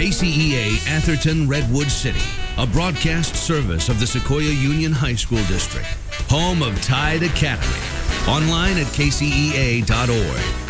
KCEA Atherton Redwood City, a broadcast service of the Sequoia Union High School District, home of Tide Academy. Online at kcea.org.